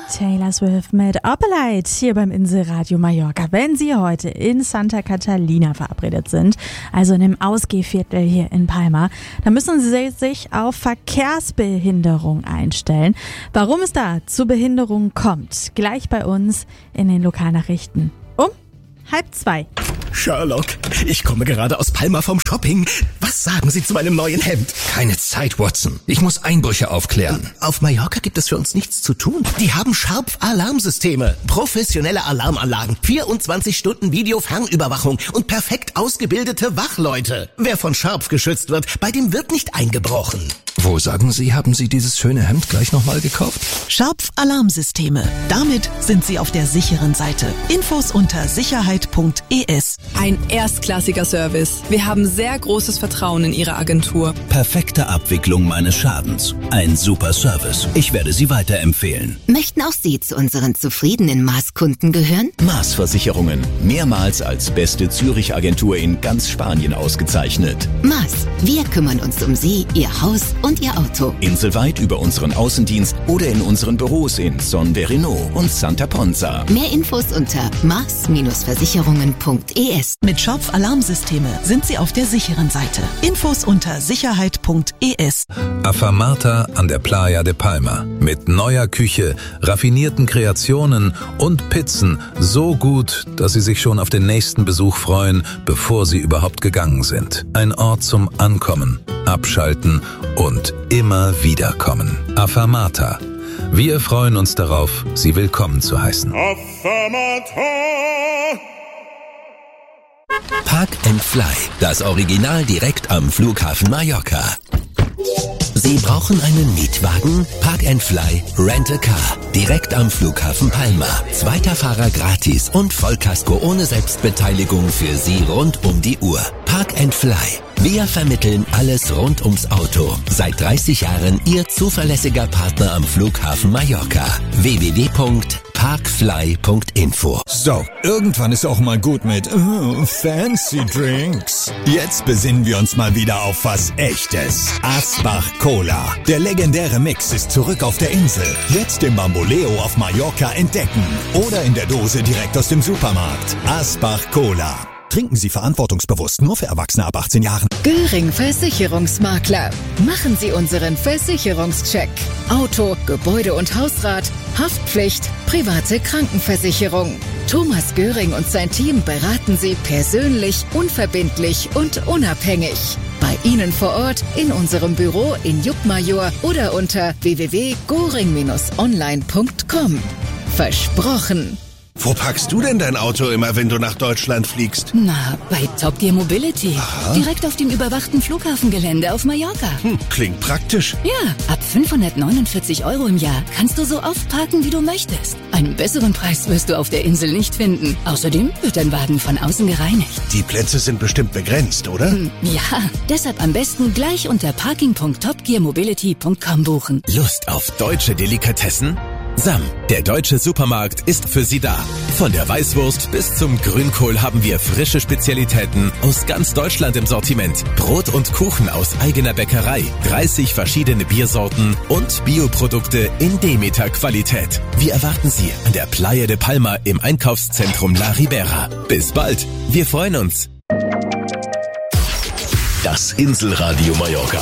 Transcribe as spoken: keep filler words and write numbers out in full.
Taylor Swift mit Opalite hier beim Inselradio Mallorca. Wenn Sie heute in Santa Catalina verabredet sind, also in dem Ausgehviertel hier in Palma, dann müssen Sie sich auf Verkehrsbehinderung einstellen. Warum es da zu Behinderungen kommt, gleich bei uns in den Lokalnachrichten um halb zwei. Sherlock, ich komme gerade aus Palma vom Shopping. Was sagen Sie zu meinem neuen Hemd? Keine Zeit, Watson. Ich muss Einbrüche aufklären. Auf Mallorca gibt es für uns nichts zu tun. Die haben Sharp-Alarmsysteme, professionelle Alarmanlagen, vierundzwanzig Stunden Video-Fernüberwachung und perfekt ausgebildete Wachleute. Wer von Sharp geschützt wird, bei dem wird nicht eingebrochen. Wo, sagen Sie, haben Sie dieses schöne Hemd gleich nochmal gekauft? Sharp-Alarmsysteme. Damit sind Sie auf der sicheren Seite. Infos unter sicherheit punkt e s. Ein erstklassiger Service. Wir haben sehr großes Vertrauen in Ihre Agentur. Perfekte Abwicklung meines Schadens. Ein super Service. Ich werde Sie weiterempfehlen. Möchten auch Sie zu unseren zufriedenen Maß-Kunden gehören? Maß Versicherungen. Mehrmals als beste Zürich-Agentur in ganz Spanien ausgezeichnet. Maß. Wir kümmern uns um Sie, Ihr Haus und Ihr Auto. Inselweit über unseren Außendienst oder in unseren Büros in Son Verino und Santa Ponza. Mehr Infos unter maß Versicherungen punkt e s. Mit Sharp Alarmsysteme sind Sie auf der sicheren Seite. Infos unter sicherheit punkt e s. Afamata an der Playa de Palma. Mit neuer Küche, raffinierten Kreationen und Pizzen so gut, dass Sie sich schon auf den nächsten Besuch freuen, bevor Sie überhaupt gegangen sind. Ein Ort zum Ankommen, Abschalten und immer wieder kommen. Afamata. Wir freuen uns darauf, Sie willkommen zu heißen. Afamata. Park and Fly, das Original direkt am Flughafen Mallorca. Sie brauchen einen Mietwagen? Park and Fly Rent a Car. Direkt am Flughafen Palma. Zweiter Fahrer gratis und Vollkasko ohne Selbstbeteiligung für Sie rund um die Uhr. Park and Fly. Wir vermitteln alles rund ums Auto. Seit dreißig Jahren Ihr zuverlässiger Partner am Flughafen Mallorca. w w w punkt parkfly punkt info. So, irgendwann ist auch mal gut mit uh, fancy Drinks. Jetzt besinnen wir uns mal wieder auf was Echtes. Asbach Cola. Der legendäre Mix ist zurück auf der Insel. Jetzt im Bamboleo auf Mallorca entdecken. Oder in der Dose direkt aus dem Supermarkt. Asbach Cola. Trinken Sie verantwortungsbewusst, nur für Erwachsene ab achtzehn Jahren. Göring Versicherungsmakler. Machen Sie unseren Versicherungscheck. Auto, Gebäude und Hausrat, Haftpflicht, private Krankenversicherung. Thomas Göring und sein Team beraten Sie persönlich, unverbindlich und unabhängig. Bei Ihnen vor Ort, in unserem Büro in Juckmajor oder unter w w w punkt goring online punkt com. Versprochen! Wo packst du denn dein Auto immer, wenn du nach Deutschland fliegst? Na, bei Top Gear Mobility. Aha. Direkt auf dem überwachten Flughafengelände auf Mallorca. Hm, klingt praktisch. Ja, ab fünfhundertneunundvierzig Euro im Jahr kannst du so oft parken, wie du möchtest. Einen besseren Preis wirst du auf der Insel nicht finden. Außerdem wird dein Wagen von außen gereinigt. Die Plätze sind bestimmt begrenzt, oder? Hm, ja, deshalb am besten gleich unter parking punkt top gear mobility punkt com buchen. Lust auf deutsche Delikatessen? Sam, der deutsche Supermarkt, ist für Sie da. Von der Weißwurst bis zum Grünkohl haben wir frische Spezialitäten aus ganz Deutschland im Sortiment. Brot und Kuchen aus eigener Bäckerei, dreißig verschiedene Biersorten und Bioprodukte in Demeter-Qualität. Wir erwarten Sie an der Playa de Palma im Einkaufszentrum La Ribera. Bis bald, wir freuen uns. Das Inselradio Mallorca.